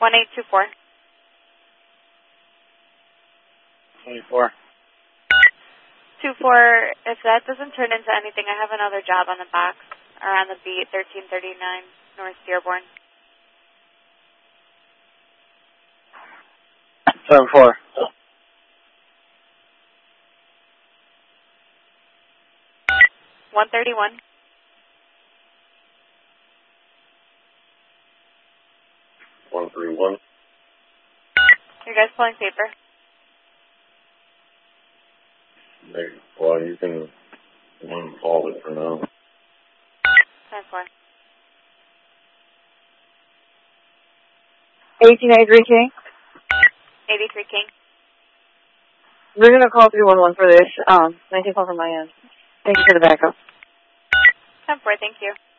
1824. 24. 24, if that doesn't turn into anything, I have another job on the box around the beat, 1339 North Dearborn. 74. 131. 131. You guys pulling paper? Well, you can call it for now. 10-4. 1883 King. 83 King. We're going to call 311 for this. 19 call from my end. Thank you for the backup. 10-4, thank you.